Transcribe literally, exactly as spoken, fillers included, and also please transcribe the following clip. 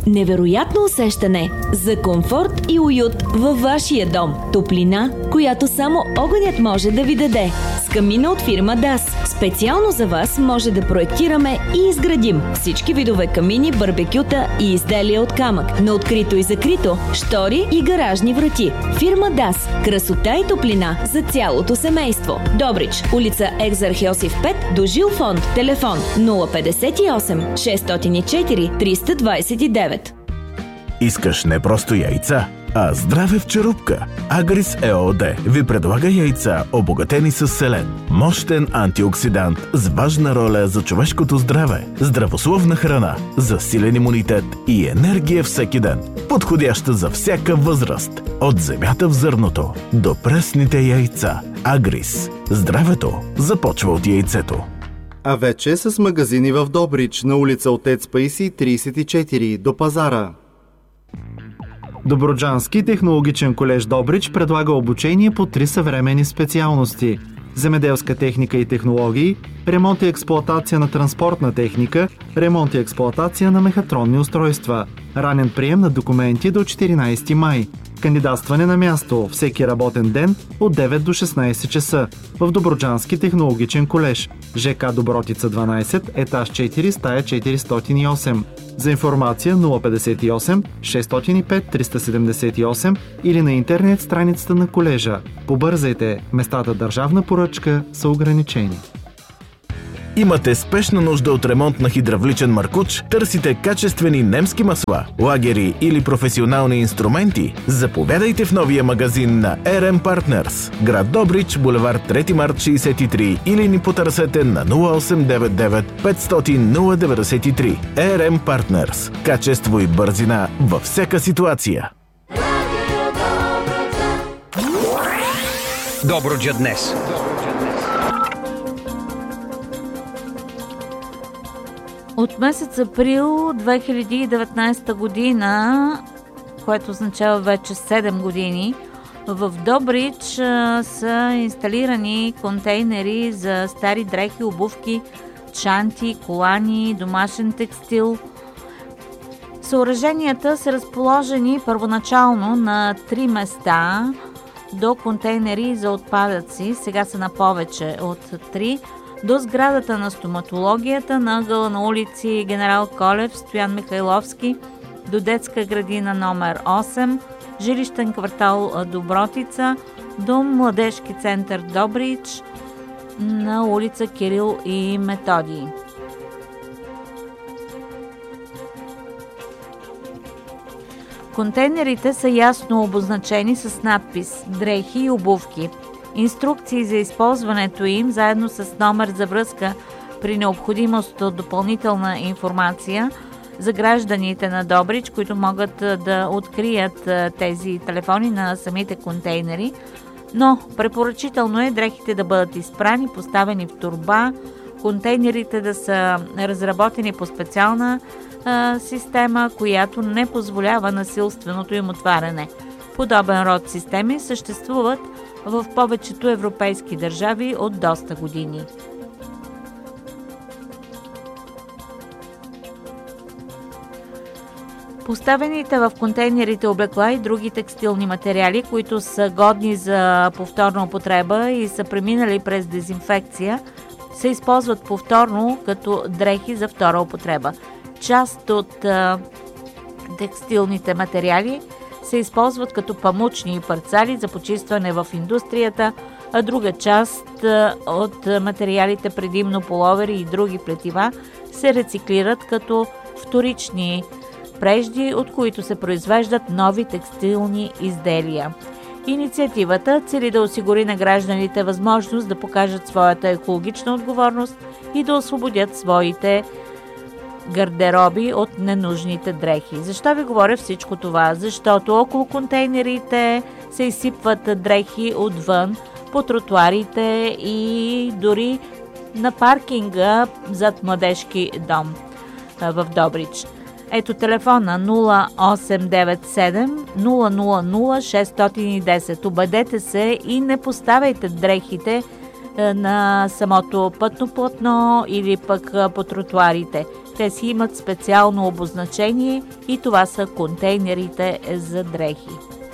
Невероятно усещане за комфорт и уют във вашия дом. Топлина, която само огънят може да ви даде. С камина от фирма дас. Специално за вас може да проектираме и изградим всички видове камини, барбекюта и изделия от камък. На открито и закрито, штори и гаражни врати. Фирма дас. Красота и топлина за цялото семейство. Добрич, улица Екзарх Йосиф пет до Жилфонд. Телефон нула петдесет и осем шестстотин и четири триста двадесет и девет. Искаш не просто яйца, а здраве в черупка. Агрис ЕООД ви предлага яйца, обогатени с селен. Мощен антиоксидант с важна роля за човешкото здраве. Здравословна храна, засилен имунитет и енергия всеки ден. Подходяща за всяка възраст. От земята в зърното до пресните яйца. Агрис. Здравето започва от яйцето. А вече с магазини в Добрич, на улица Отец Паисий тридесет и четири, до пазара. Добруджански технологичен колеж Добрич предлага обучение по три съвременни специалности: земеделска техника и технологии, ремонт и експлоатация на транспортна техника, ремонт и експлоатация на мехатронни устройства. Ранен прием на документи до четиринадесети май. Кандидатстване на място всеки работен ден от девет до шестнадесет часа в Добруджански технологичен колеж, ЖК Добротица дванадесет, етаж четири, стая четиристотин и осем. За информация нула петдесет и осем шестстотин и пет триста седемдесет и осем или на интернет страницата на колежа. Побързайте, местата държавна поръчка са ограничени. Имате спешна нужда от ремонт на хидравличен маркуч? Търсите качествени немски масла, лагери или професионални инструменти? Заповядайте в новия магазин на ар ем Partners, град Добрич, булевард трети март шейсет и три, или ни потърсете на нула осем девет девет петстотин нула деветдесет и три. ар ем Partners. Качество и бързина във всяка ситуация. Добруджа днес. От месец април две хиляди и деветнадесета година, което означава вече седем години, в Добрич а, са инсталирани контейнери за стари дрехи, обувки, чанти, колани, домашен текстил. Съоръженията са разположени първоначално на три места до контейнери за отпадъци, сега са на повече от три, до сградата на стоматологията на ъгъла на улици Генерал Колев, Стоян Михайловски, до детска градина номер осем, жилищен квартал Добротица, до младежки център Добрич на улица Кирил и Методий. Контейнерите са ясно обозначени с надпис «Дрехи и обувки». Инструкции за използването им, заедно с номер за връзка при необходимост от допълнителна информация за гражданите на Добрич, които могат да открият тези телефони на самите контейнери. Но препоръчително е дрехите да бъдат изпрани, поставени в торба, контейнерите да са разработени по специална а, система, която не позволява насилственото им отваряне. Подобен род системи съществуват в повечето европейски държави от доста години. Поставените в контейнерите облекла и други текстилни материали, които са годни за повторна употреба и са преминали през дезинфекция, се използват повторно като дрехи за втора употреба. Част от а, текстилните материали се използват като памучни парцали за почистване в индустрията, а друга част а, от материалите, предимно половери и други плетива, се рециклират като вторични прежди, от които се произвеждат нови текстилни изделия. Инициативата цели да осигури на гражданите възможност да покажат своята екологична отговорност и да освободят своите гардероби от ненужните дрехи. Защо ви говоря всичко това? Защото около контейнерите се изсипват дрехи отвън, по тротуарите и дори на паркинга зад младежки дом в Добрич. Ето телефона нула осем девет седем нула нула нула шест и десет. Обадете се и не поставяйте дрехите на самото пътно платно или пък по тротуарите. Те си имат специално обозначение и това са контейнерите за дрехи.